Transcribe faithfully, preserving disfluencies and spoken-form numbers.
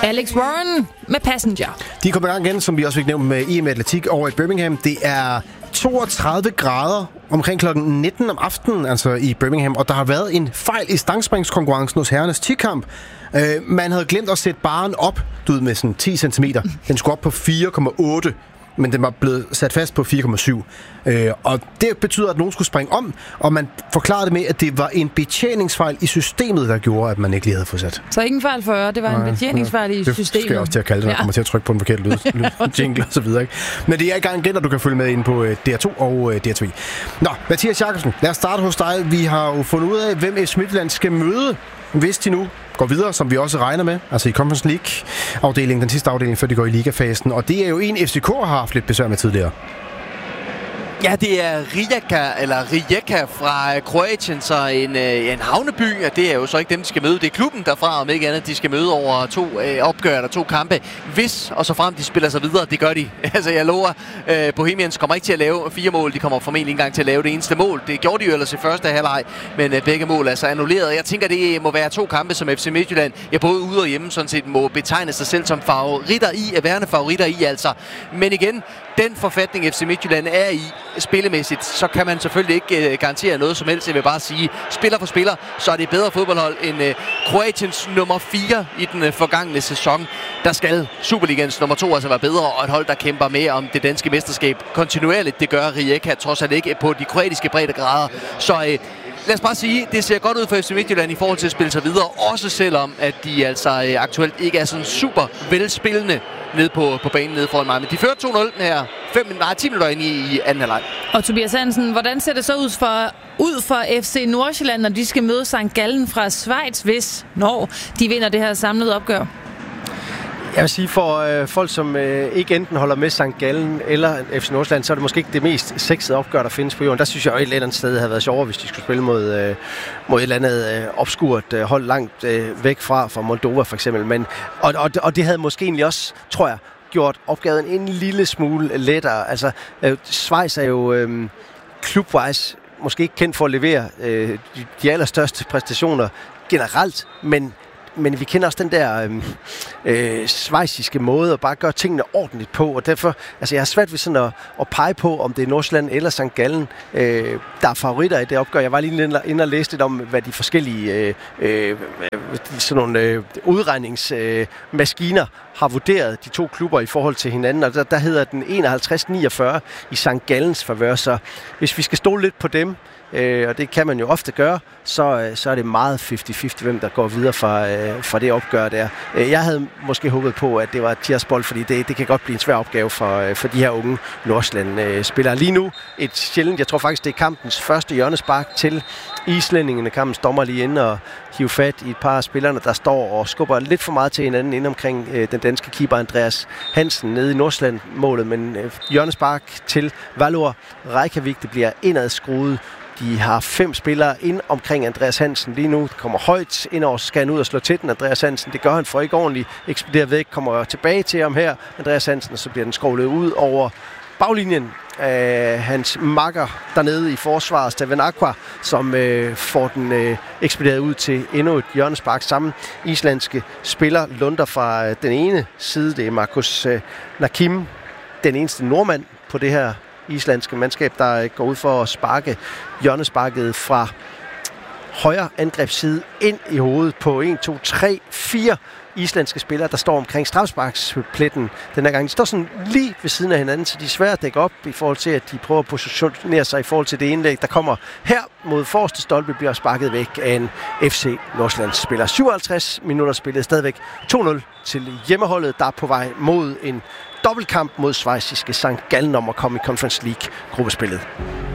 Alex Warren med Passenger. De kommer i gang igen, som vi også fik nævnt med E M Atletik over i Birmingham. Det er toogtredive grader omkring klokken nitten om aftenen, altså i Birmingham, og der har været en fejl i stangspringskonkurrencen hos herrenes ti-kamp. Uh, man havde glemt at sætte barren op, du ved, med sådan ti centimeter. Den skulle op på fire komma otte, men den var blevet sat fast på fire komma syv. Uh, og det betyder, at nogen skulle springe om, og man forklarede det med, at det var en betjeningsfejl i systemet, der gjorde, at man ikke lige havde fået sat. Så ingen fejl for øre, det var en betjeningsfejl i det systemet. Det skal jeg også til at kalde det, når ja. kommer til at trykke på en forkert lyd, lyd jingle og så videre. Ikke? Men det er i gang igen, og du kan følge med ind på D R to og D R tre. Nå, Mathias Jakobsen, lad os starte hos dig. Vi har jo fundet ud af, hvem F C Midtjylland skal møde, hvis de nu går videre, som vi også regner med, altså i Conference League-afdelingen, den sidste afdeling, før de går i ligafasen. Og det er jo en, F C K har haft lidt besvær med tidligere. Ja, det er Rijeka, eller Rijeka fra Kroatien, så en, øh, en havneby, og det er jo så ikke dem, de skal møde. Det er klubben derfra, om ikke andet, de skal møde over to øh, opgør eller to kampe. Hvis og så frem de spiller sig videre, det gør de. Altså, jeg lover, øh, Bohemians kommer ikke til at lave fire mål. De kommer formentlig ikke engang til at lave det eneste mål. Det gjorde de jo ellers i første halvleg, men øh, begge mål er så annulleret. Jeg tænker, det må være to kampe, som F C Midtjylland, ja, både ude og hjemme, sådan set må betegne sig selv som favoritter i, er værende favoritter i, altså. Men igen, den forfatning F C Midtjylland er i spillemæssigt, så kan man selvfølgelig ikke uh, garantere noget som helst. Jeg vil bare sige, spiller for spiller, så er det bedre fodboldhold end uh, Kroatiens nummer fire i den uh, forgangne sæson. Der skal Superligans nummer to altså være bedre, og et hold, der kæmper mere om det danske mesterskab kontinuerligt. Det gør Rijeka trods alt ikke på de kroatiske breddegrader. Så uh, lad os bare sige, det ser godt ud for F C Midtjylland i forhold til at spille sig videre, også selvom at de altså uh, aktuelt ikke er sådan super velspillende nede på, på banen nede foran mig. Men de fører to nul her fem, nej, ti minutter ind i, i anden halvleg. Og Tobias Hansen, hvordan ser det så ud for, ud for F C Nordsjælland, når de skal møde Sankt Gallen fra Schweiz, hvis når de vinder det her samlede opgør? Jeg vil sige, for øh, folk, som øh, ikke enten holder med Sankt Gallen eller F C Nordsjælland, så er det måske ikke det mest sexede opgør, der findes på jorden. Der synes jeg, at et eller andet sted havde været sjovere, hvis de skulle spille mod, øh, mod et eller andet øh, obskurt øh, hold langt øh, væk fra, fra Moldova for eksempel. Men, og, og, og det havde måske egentlig også, tror jeg, gjort opgaven en lille smule lettere. Altså, øh, Schweiz er jo øh, klubwise måske ikke kendt for at levere øh, de, de allerstørste præstationer generelt, men Men vi kender også den der øh, øh, schweiziske måde at bare gøre tingene ordentligt på, og derfor, altså jeg har svært ved sådan at, at pege på, om det er Nordsjælland eller Sankt Gallen, øh, der er favoritter i det opgør. Jeg var lige inde og læste lidt om, hvad de forskellige øh, øh, sådan nogle øh, udregningsmaskiner øh, har vurderet de to klubber i forhold til hinanden, og der, der hedder den enoghalvtreds niogfyrre i Sankt Gallens favør, så hvis vi skal stole lidt på dem, Øh, og det kan man jo ofte gøre, så, så er det meget halvtreds halvtreds, hvem der går videre fra, øh, fra det opgør der. Øh, jeg havde måske håbet på, at det var Tiraspol, fordi det, det kan godt blive en svær opgave for, øh, for de her unge Nordsjælland-spillere. Lige nu et sjældent, jeg tror faktisk, det er kampens første hjørnespark til islændingene. Kampens dommer lige inde og hive fat i et par af spillerne, der står og skubber lidt for meget til hinanden inde omkring øh, den danske keeper Andreas Hansen nede i Nordsjælland-målet, men øh, hjørnespark til Valur Reykjavik, det bliver indadskruet. De har fem spillere ind omkring Andreas Hansen lige nu. Det kommer højt ind og skal han ud og slå til den, Andreas Hansen. Det gør han for ikke ordentligt. Ekspederer væk, kommer tilbage til ham her, Andreas Hansen, og så bliver den skovlet ud over baglinjen af hans makker dernede i forsvaret, Steven Aqua, som øh, får den øh, ekspederet ud til endnu et hjørnespark. Samme islandske spiller lunder fra øh, den ene side. Det er Markus øh, Nakim, den eneste nordmand på det her islandske mandskab, der går ud for at sparke hjørnesparket fra højre angrebsside ind i hovedet på en, to, tre, fire islandske spillere, der står omkring strafsparkspletten den her gang. De står sådan lige ved siden af hinanden, så de er svære at dække op i forhold til, at de prøver at positionere sig i forhold til det indlæg, der kommer her mod forreste stolpe, bliver sparket væk af en F C Nordsjællands spiller. syvoghalvtreds minutter spillet, stadigvæk to nul til hjemmeholdet, der er på vej mod en dobbeltkamp mod schweiziske Sankt Gallen om at komme i Conference League-gruppespillet.